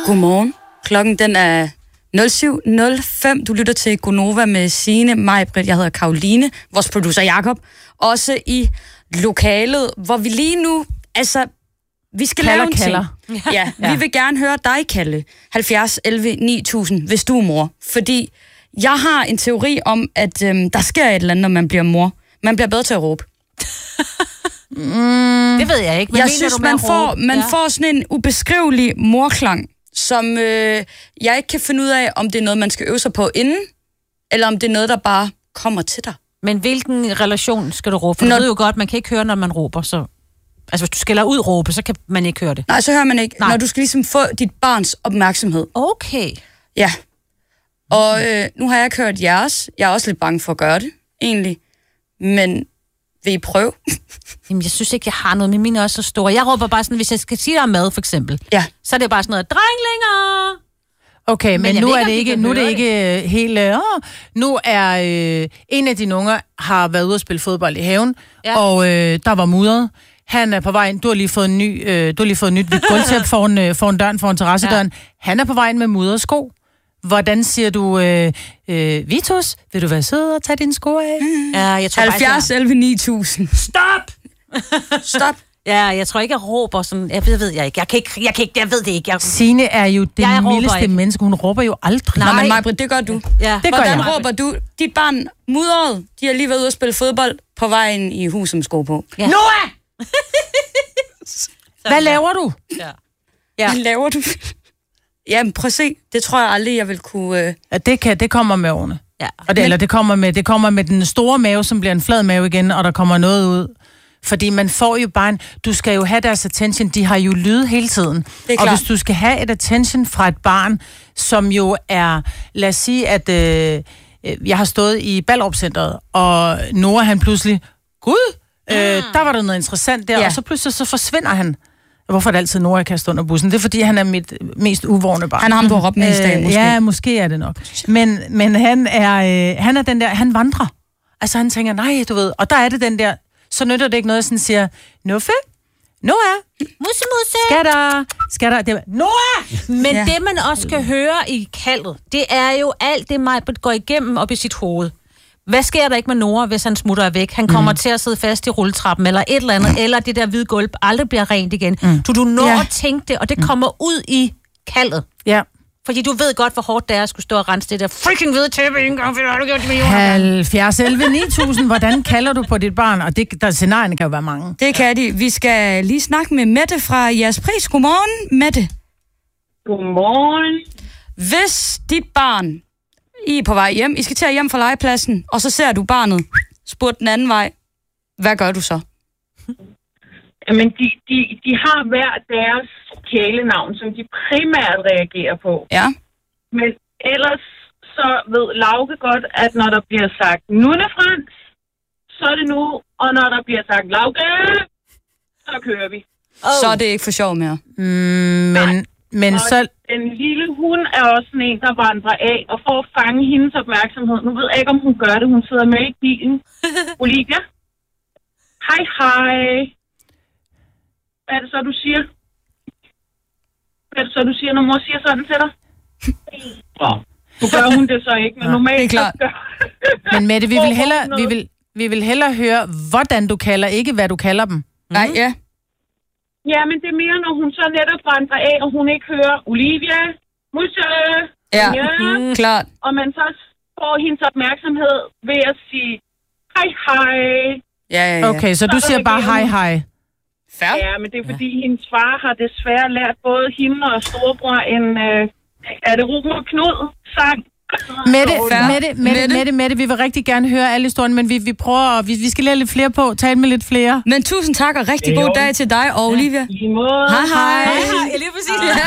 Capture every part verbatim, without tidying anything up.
Godmorgen. Klokken den er nul syv nul fem. Du lytter til Gonova med Signe, Maj-Britt, jeg hedder Karoline, vores producer Jakob. Også i lokalet, hvor vi lige nu, altså, vi skal kalder, lave en kalder. ting. Ja, ja, vi vil gerne høre dig, Kalle. halvfjerds elleve ni tusind, hvis du er mor. Fordi jeg har en teori om, at øhm, der sker et eller andet, når man bliver mor. Man bliver bedre til at råbe. Mm, det ved jeg ikke. Men jeg synes, man, får, man ja. får sådan en ubeskrivelig morklang, som øh, jeg ikke kan finde ud af, om det er noget, man skal øve sig på inden, eller om det er noget, der bare kommer til dig. Men hvilken relation skal du råbe? For når... du ved jo godt, man kan ikke høre, når man råber. Så... Altså, hvis du skælder ud råbe, så kan man ikke høre det. Nej, så hører man ikke. Nej. Når du skal ligesom få dit barns opmærksomhed. Okay. Ja. Og øh, nu har jeg ikke hørt jeres. Jeg er også lidt bange for at gøre det, egentlig. Men vil I prøve? Jamen, jeg synes ikke, jeg har noget, men mine er også så store. Jeg råber bare sådan, hvis jeg skal sige der mad, for eksempel. Ja. Så er det bare sådan noget, drengelinger! Okay, men, men nu er det ikke, nu er det ikke det. helt... Øh, nu er øh, en af dine unger har været ude at spille fodbold i haven, ja. og øh, der var mudret. Han er på vej ind. Du har lige fået en ny, øh, du har lige fået en nyt gulvtæppe foran, øh, foran døren, foran terrassedøren. Ja. Han er på vej ind med mudrede sko. Hvordan siger du, øh, øh, Vitus, vil du være sød og tage dine sko af? Mm. Ja, jeg tror halvfjerds elleve ni tusind. Stop! Stop! Ja, jeg tror ikke, jeg råber sådan... Jeg ved, ved jeg ikke. Jeg kan ikke... Jeg, kan ikke, jeg ved det ikke. Jeg... Signe er jo det mildeste menneske. Hun råber jo aldrig. Nej, men Maj-Britt, det gør du. Ja. Det gør Hvordan jeg. råber du? Dit barn mudret. De har lige været ude at spille fodbold på vejen i hus med sko på. Ja. Noah! Hvad laver du? Ja. Ja. Hvad laver du? Jamen, prøv at se. Det tror jeg aldrig, jeg vil kunne... Øh... Ja, det, kan, det kommer med årene. Ja. Og det, men... Eller det kommer, med, det kommer med den store mave, som bliver en flad mave igen, og der kommer noget ud. Fordi man får jo bare en... Du skal jo have deres attention. De har jo lyd hele tiden. Og hvis du skal have et attention fra et barn, som jo er... Lad os sige, at øh, jeg har stået i Ballerup-centret, og Nora, han pludselig... Gud! Øh, der var der noget interessant der, ja. Og så pludselig så forsvinder han. Hvorfor er det altid Nora, jeg kan stå under bussen? Det er, fordi han er mit mest uvågne barn. Han har ham, du har råbt mest af, måske. Ja, måske er det nok. Men, men han, er, øh, han er den der... Han vandrer. Altså, han tænker, nej, du ved... Og der er det den der... Så nytter det ikke noget, jeg sådan siger... Nuffe? Noah? Musse, musse. Skal der? Skal der? Det er, Noah! Men ja. Det, man også kan høre i kaldet, det er jo alt det, Maj-Britt går igennem op i sit hoved. Hvad sker der ikke med Nora, hvis han smutter væk? Han kommer mm. til at sidde fast i rulletrappen, eller et eller andet, mm. eller det der hvide gulv aldrig bliver rent igen. Mm. Du, du når ja. At tænke det, og det kommer ud i kaldet. Ja. Fordi du ved godt, hvor hårdt det er at skulle stå og rense det der freaking hvide tæppe en gang, for du har du gjort det med jorden. halvfjerds elleve ni tusind, hvordan kalder du på dit barn? Og det, der scenarierne kan jo være mange. Det kan de. Vi skal lige snakke med Mette fra Jægerspris. Godmorgen, Mette. Godmorgen. Hvis dit barn, I er på vej hjem, I skal tage hjem fra legepladsen, og så ser du barnet spurgt den anden vej, hvad gør du så? Jamen, de, de, de har hver deres kælenavn, som de primært reagerer på. Ja. Men ellers så ved Lauke godt, at når der bliver sagt Nunne Frans, så er det nu, og når der bliver sagt Lauke, så kører vi. Oh. Så er det ikke for sjov mere. Mm, men men og så... den lille hund er også sådan en, der vandrer af, og for at fange hendes opmærksomhed. Nu ved jeg ikke, om hun gør det. Hun sidder med i bilen. Olivia? Hej, hej. Hvad er det så, du siger? Hvad er det så, du siger, når mor siger sådan til dig? Ja. Nu gør hun det så ikke, men ja, normalt... Det er klart. Men Mette, vi vil, hellere, vi, vil, vi vil hellere høre, hvordan du kalder, ikke hvad du kalder dem. Mm. Nej, ja. Ja, men det er mere, når hun så netop vandrer af, og hun ikke hører Olivia, Musse, ja, ja. Mm, klart. Og man så får hendes opmærksomhed ved at sige hej, hej. Ja, ja, ja. Okay, så du siger bare hej, hej. Fair. Ja, men det er fordi, ja. Hendes far har desværre lært både hende og storebror en, øh, er det Ruben og Knud sang? Mette, Mette, Mette, Mette, Mette, vi vil rigtig gerne høre alle historien, men vi, vi prøver, vi, vi skal lære lidt flere på, tale med lidt flere. Men tusind tak, og rigtig god dag til dig og Olivia. I måde. Hej, hej. Hej, lige præcis. Ja.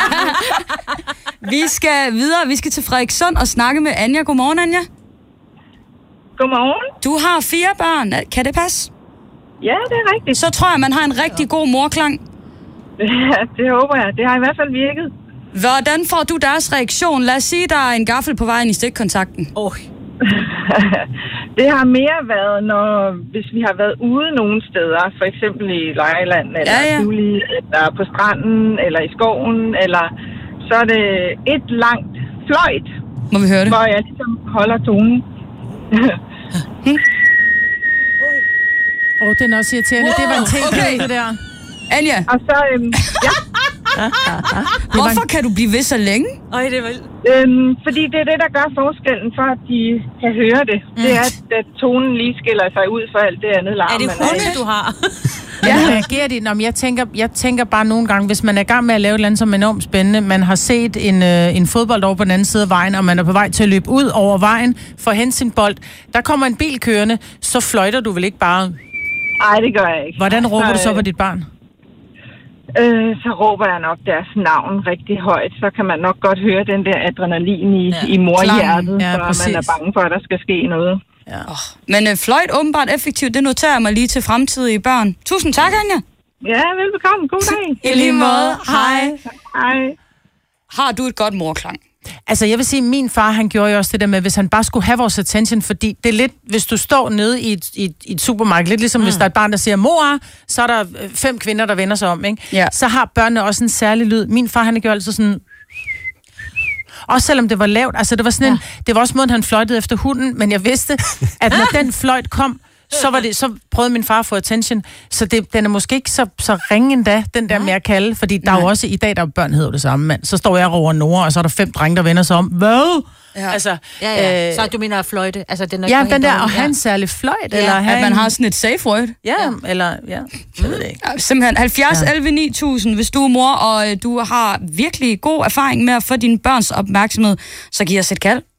Vi skal videre, vi skal til Frederikssund og snakke med Anja. Godmorgen, Anja. Godmorgen. Du har fire børn, kan det passe? Ja, det er rigtigt. Så tror jeg, man har en rigtig god morklang. Ja, det håber jeg. Det har i hvert fald virket. Hvordan får du deres reaktion? Lad os sige, der er en gaffel på vejen i stikkontakten. Oh. Det har mere været, når, hvis vi har været ude nogle steder, for eksempel i Lejland, eller, ja, ja. Juli, eller på stranden, eller i skoven, eller så er det et langt fløjt. Må vi høre det? Hvor jeg ligesom holder tonen. hmm? Åh, oh, den er også irriterende. Wow, det var en ting, okay. Det der. Anja. Og så, øhm, ja. Hvorfor kan du blive ved så længe? Øj, det var... Øhm, fordi det er det, der gør forskellen for, at de kan høre det. Mm. Det er, at, at tonen lige skiller sig ud for alt det andet larm. Er det hunde, du har? Ja, reagerer de? Nå, men jeg, tænker, jeg tænker bare nogle gange, hvis man er i gang med at lave et eller andet, som er enormt spændende, man har set en, øh, en fodbold over på den anden side af vejen, og man er på vej til at løbe ud over vejen for at hente sin bold. Der kommer en bil kørende, så fløjter du vel ikke bare? Nej, det gør jeg ikke. Hvordan råber så, du så på dit barn? Øh, så råber jeg nok deres navn rigtig højt. Så kan man nok godt høre den der adrenalin i, ja. i morhjertet, ja, så man er bange for, at der skal ske noget. Ja. Oh. Men øh, fløjt åbenbart effektivt, det noterer jeg mig lige til fremtidige børn. Tusind tak, Anja. Ja, velbekomme. God dag. I lige måde. Hej. Hej. Har du et godt morklang? Altså, jeg vil sige, at min far, han gjorde jo også det der med, hvis han bare skulle have vores attention, fordi det er lidt, hvis du står nede i et, i et, i et supermarked, lidt ligesom mm. hvis der er et barn, der siger, mor, så er der fem kvinder, der vender sig om, ikke? Ja. Så har børnene også en særlig lyd. Min far, han gjorde altid sådan... Også selvom det var lavt, altså det var sådan en, ja. Det var også måden, han fløjtede efter hunden, men jeg vidste, at når den fløjt kom, så var det, så prøvede min far at få attention. Så det, den er måske ikke så, så ringe endda, den der med at kalde, fordi der er jo også, i dag der er børn, hedder det samme, mand. Så står jeg over Nora, og så er der fem drenge, der vender sig om. Hvad? Ja. Altså, ja, ja. Øh, så du mener at fløjte? Altså, den er ja, den der, og have en særlig fløjt, ja. Eller have at man en... har sådan et safe word. Ja, ja. Eller, ja, jeg ved det ikke. Ja, simpelthen halvfjerds elleve ni tusind, hvis du er mor, og du har virkelig god erfaring med at få dine børns opmærksomhed, så giv os et kald.